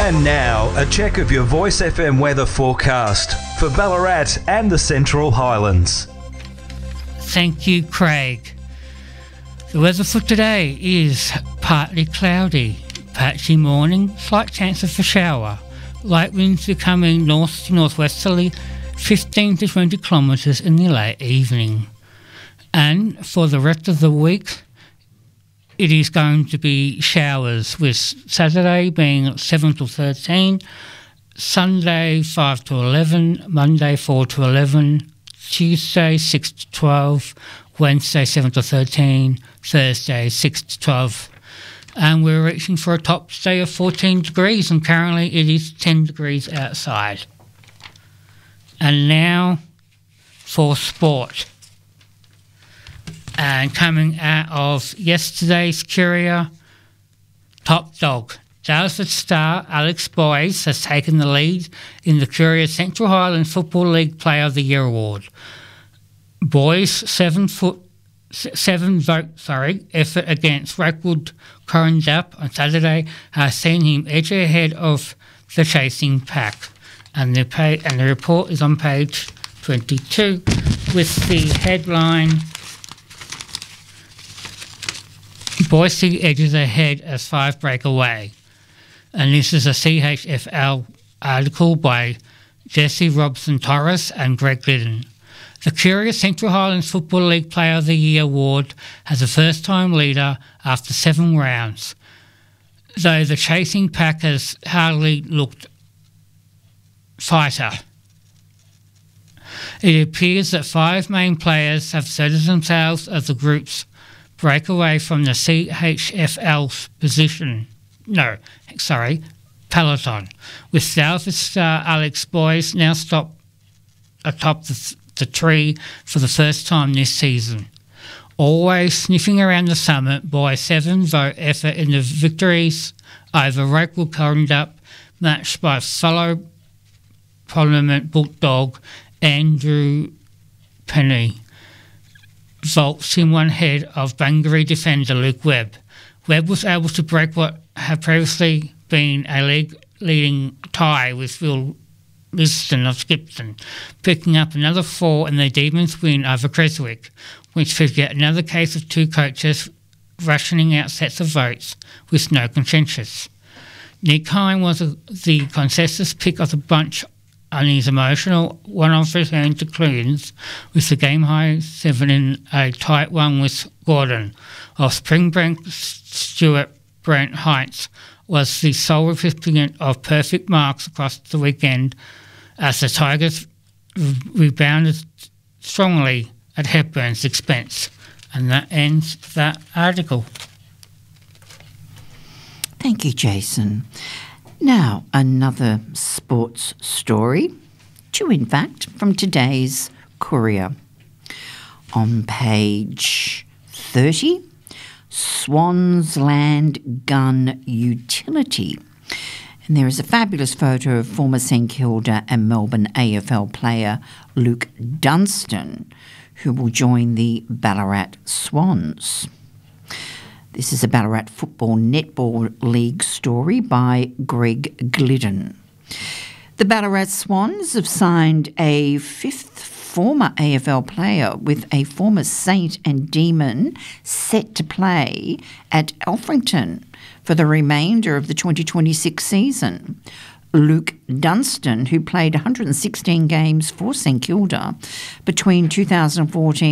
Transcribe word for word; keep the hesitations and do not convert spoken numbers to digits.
And now, a check of your Voice F M weather forecast for Ballarat and the Central Highlands. Thank you, Craig. The weather for today is partly cloudy, patchy morning, slight chance of a shower. Light winds becoming north to northwesterly, fifteen to twenty kilometres in the late evening. And for the rest of the week, it is going to be showers, with Saturday being seven to thirteen, Sunday five to eleven, Monday four to eleven, Tuesday six to twelve, Wednesday seven to thirteen, Thursday six to twelve. And we're reaching for a top day of fourteen degrees, and currently it is ten degrees outside. And now for sport. And coming out of yesterday's Curia, top dog, Daylesford star Alex Boyes has taken the lead in the Curia Central Highlands Football League Player of the Year award. Boyes' seven foot seven vote sorry effort against Rakewood Corrandup on Saturday has seen him edge ahead of the chasing pack, and the pay, and the report is on page twenty-two with the headline: Boise edges ahead as five break away. And this is a C H F L article by Jesse Robson-Torres and Greg Glidden. The Curia Central Highlands Football League Player of the Year award has a first-time leader after seven rounds, though the chasing pack has hardly looked fighter. It appears that five main players have asserted themselves as the group's breakaway from the C H F L's position. No, sorry, peloton, with Daylesford star Alex Boyes now stop atop the, the tree for the first time this season. Always sniffing around the summit, Boyes' seven-vote effort in the victories over Rakewood Corrandup, matched by fellow Parliament bulldog Andrew Penny, vaults him one head of Bangaree defender Luke Webb. Webb was able to break what had previously been a league-leading tie with Phil Liston of Skipton, picking up another four in the Demons' win over Creswick, which could get another case of two coaches rationing out sets of votes with no consensus. Nick Hine was a, the consensus pick of the bunch on his emotional one-off return to Clunes, with the game-high seven in a tight one with Gordon, while Springbank Stuart Brent Heights was the sole recipient of perfect marks across the weekend as the Tigers rebounded strongly at Hepburn's expense. And that ends that article. Thank you, Jason. Now, another sports story, two in fact, from today's Courier. On page thirty, Swansland Gun Utility. And there is a fabulous photo of former St Kilda and Melbourne A F L player Luke Dunstan, who will join the Ballarat Swans. This is a Ballarat Football Netball League story by Greg Glidden. The Ballarat Swans have signed a fifth former A F L player with a former Saint and Demon set to play at Alfrington for the remainder of the twenty twenty-six season. Luke Dunstan, who played one hundred sixteen games for St Kilda between two thousand fourteen